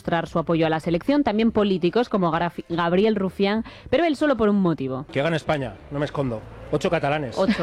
mostrar su apoyo a la selección, también políticos como Gabriel Rufián, pero él solo por un motivo. Que gane España, no me escondo. 8 catalanes. 8.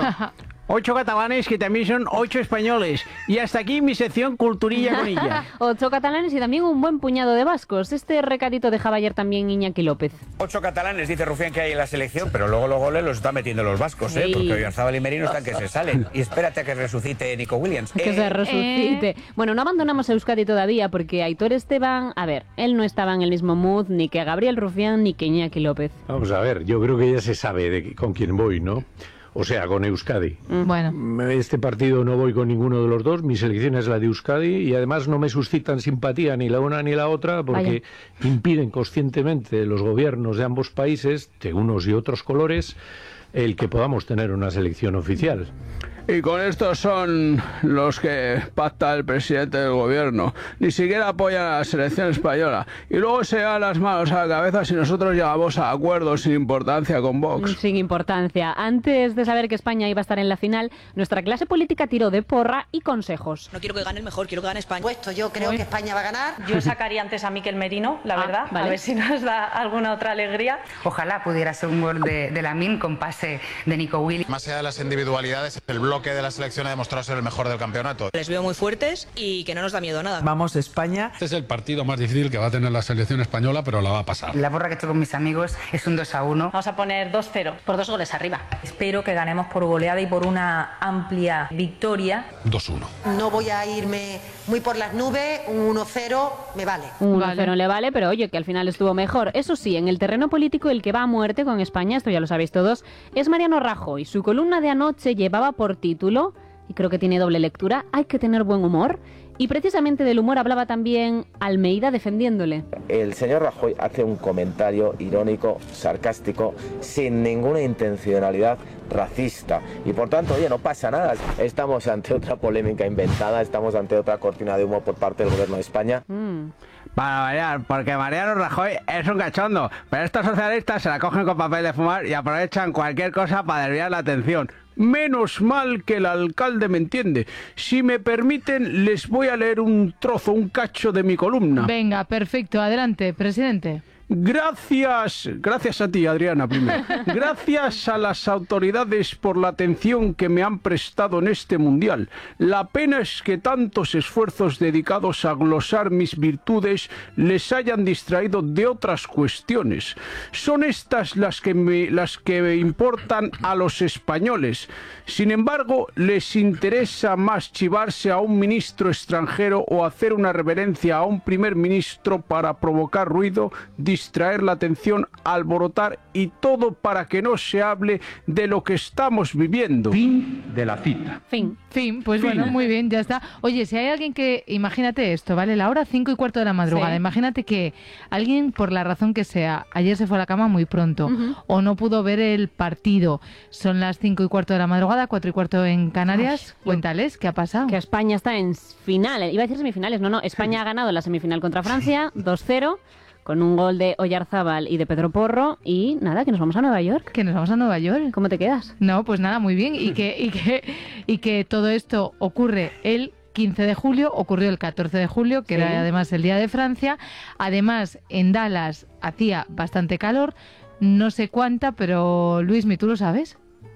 8 catalanes que también son 8 españoles. Y hasta aquí mi sección Culturilla con ella. 8 catalanes y también un buen puñado de vascos. Este recadito dejaba ayer también Iñaki López. 8 catalanes, dice Rufián, que hay en la selección, pero luego los goles los están metiendo los vascos, Sí. porque Oyarzabal y Merino están que se salen. Y espérate a que resucite Nico Williams. Que se resucite. Bueno, no abandonamos a Euskadi todavía porque Aitor Esteban, a ver, él no estaba en el mismo mood ni que Gabriel Rufián ni que Iñaki López. Vamos a ver, yo creo que ya se sabe con quién voy, ¿no? O sea, con Euskadi. Bueno. Este partido no voy con ninguno de los dos, mi selección es la de Euskadi y además no me suscitan simpatía ni la una ni la otra porque impiden conscientemente los gobiernos de ambos países, de unos y otros colores, el que podamos tener una selección oficial. Y con estos son los que pacta el presidente del gobierno. Ni siquiera apoyan a la selección española. Y luego se dan las manos a la cabeza si nosotros llegamos a acuerdos sin importancia con Vox. Sin importancia. Antes de saber que España iba a estar en la final, nuestra clase política tiró de porra y consejos. No quiero que gane el mejor, quiero que gane España. Puesto, yo creo que España va a ganar. Yo sacaría antes a Mikel Merino, la verdad, vale. a ver si nos da alguna otra alegría. Ojalá pudiera ser un gol de Lamine con pase de Nico Williams. Más allá de las individualidades, el bloque de la selección ha demostrado ser el mejor del campeonato. Les veo muy fuertes y que no nos da miedo nada. Vamos, España. Este es el partido más difícil que va a tener la selección española, pero la va a pasar. La porra que he hecho con mis amigos es un 2-1. Vamos a poner 2-0 por 2 goles arriba. Espero que ganemos por goleada y por una amplia victoria. 2-1. No voy a irme muy por las nubes, un 1-0 me vale. Un 1-0 le vale, pero oye, que al final estuvo mejor. Eso sí, en el terreno político el que va a muerte con España, esto ya lo sabéis todos, es Mariano Rajoy. Su columna de anoche llevaba por título, y creo que tiene doble lectura, hay que tener buen humor. Y precisamente del humor hablaba también Almeida defendiéndole. El señor Rajoy hace un comentario irónico, sarcástico, sin ninguna intencionalidad racista. Y por tanto, oye, no pasa nada. Estamos ante otra polémica inventada, estamos ante otra cortina de humo por parte del gobierno de España. Para variar, porque Mariano Rajoy es un cachondo, pero estos socialistas se la cogen con papel de fumar y aprovechan cualquier cosa para desviar la atención. Menos mal que el alcalde me entiende. Si me permiten, les voy a leer un trozo, un cacho de mi columna. Venga, perfecto. Adelante, presidente. Gracias a ti, Adriana, primero. Gracias a las autoridades por la atención que me han prestado en este mundial. La pena es que tantos esfuerzos dedicados a glosar mis virtudes les hayan distraído de otras cuestiones. Son estas las que me importan a los españoles. Sin embargo, les interesa más chivarse a un ministro extranjero o hacer una reverencia a un primer ministro para provocar ruido, distraer la atención, alborotar y todo para que no se hable de lo que estamos viviendo. Fin de la cita. Fin, pues bueno, muy bien, ya está. Oye, si hay alguien que, imagínate esto, ¿vale? La hora 5:15 de la madrugada, imagínate que alguien, por la razón que sea, ayer se fue a la cama muy pronto, o no pudo ver el partido, son las 5:15 de la madrugada, 4:15 en Canarias, cuéntales, ¿qué ha pasado? Que España está en finales, iba a decir semifinales, no, España ha ganado la semifinal contra Francia, 2-0, con un gol de Oyarzabal y de Pedro Porro, y nada, que nos vamos a Nueva York. Que nos vamos a Nueva York. ¿Cómo te quedas? No, pues nada, muy bien, y que todo esto ocurre el 15 de julio, ocurrió el 14 de julio, que era además el Día de Francia. Además, en Dallas hacía bastante calor, no sé cuánta, pero Luismi, ¿tú lo sabes?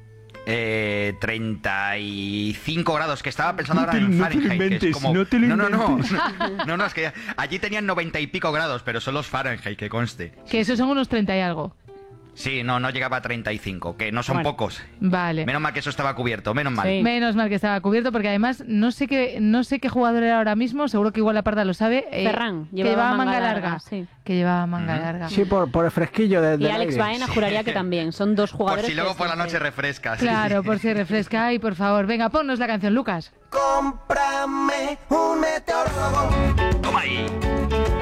35 grados, que estaba pensando ahora en Fahrenheit. Que es como... No, es que allí tenían 90 y pico grados, pero son los Fahrenheit, que conste. Que esos son unos 30 y algo. Sí, no llegaba a 35, que no son pocos. Vale. Menos mal que eso estaba cubierto, menos mal. Sí. Menos mal que estaba cubierto, porque además no sé qué jugador era ahora mismo, seguro que igual la Parda lo sabe. Ferran, que llevaba manga larga. Sí. Que llevaba manga larga. Sí, por el fresquillo de Y Alex Baena juraría que también. Son dos jugadores. Por si luego por la noche refresca. Claro, por si refresca. Ay, por favor, venga, ponnos la canción, Lucas. Cómprame un meteorólogo. Toma ahí.